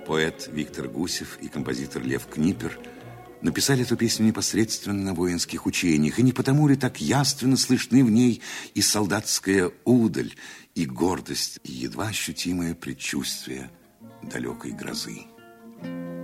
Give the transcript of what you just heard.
Поэт Виктор Гусев и композитор Лев Книпер написали эту песню непосредственно на воинских учениях, и не потому ли так явственно слышны в ней и солдатская удаль, и гордость, и едва ощутимое предчувствие далекой грозы.